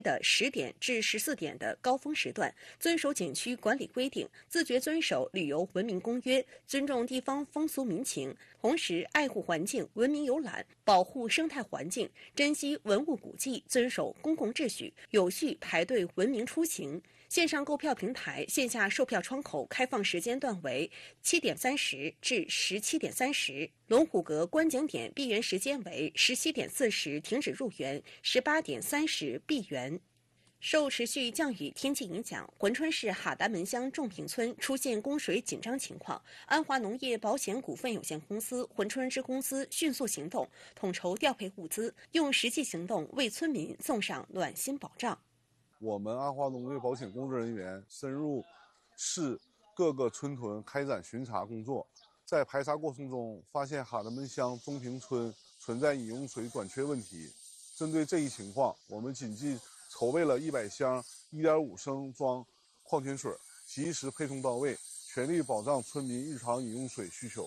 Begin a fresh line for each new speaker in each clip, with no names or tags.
的10点至14点的高峰时段，遵守景区管理规定，自觉遵守旅游文明公约，尊重地方风俗民情，同时爱护环境、文明游览，保护生态环境，珍惜文物古迹，遵守公共秩序，有序排队文明出行。线上购票平台、线下售票窗口开放时间段为7点30至17点30。龙虎阁观景点闭园时间为17点40停止入园，18点30闭园。受持续降雨天气影响，珲春市哈达门乡仲平村出现供水紧张情况。安华农业保险股份有限公司、珲春支公司迅速行动，统筹调配物资，用实际行动为村民送上暖心保障。
我们安华农业保险工作人员深入市各个村屯开展巡查工作，在排查过程中发现哈达门乡仲平村存在饮用水短缺问题。针对这一情况，我们紧急筹备了100箱1.5升装矿泉水，及时配送到位，全力保障村民日常饮用水需求。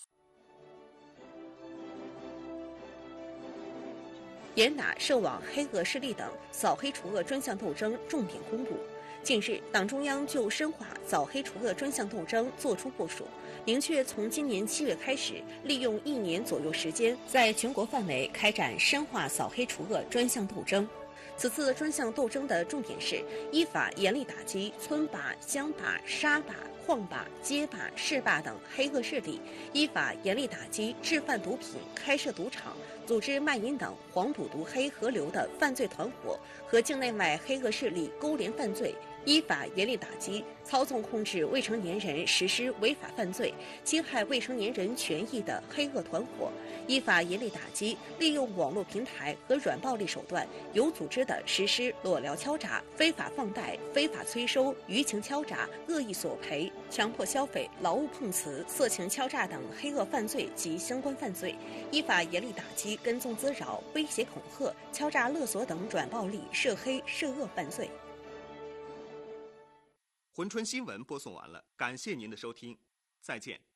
严打涉网黑恶势力等扫黑除恶专项斗争重点公布。近日，党中央就深化扫黑除恶专项斗争作出部署，明确从今年7月开始，利用1年左右时间，在全国范围开展深化扫黑除恶专项斗争。此次专项斗争的重点是依法严厉打击村霸、乡霸、沙霸、矿霸、街霸、市霸等黑恶势力，依法严厉打击制贩毒品、开设赌场、组织卖淫等黄赌毒黑合流的犯罪团伙和境内外黑恶势力勾连犯罪，依法严厉打击操纵控制未成年人实施违法犯罪、侵害未成年人权益的黑恶团伙，依法严厉打击利用网络平台和软暴力手段有组织地实施裸聊敲诈、非法放贷、非法催收、舆情敲诈、恶意索赔、强迫消费、劳务碰瓷、色情敲诈等黑恶犯罪及相关犯罪，依法严厉打击跟踪滋扰、威胁恐吓、敲诈勒索等软暴力、涉黑涉恶犯罪。
珲春新闻播送完了，感谢您的收听，再见。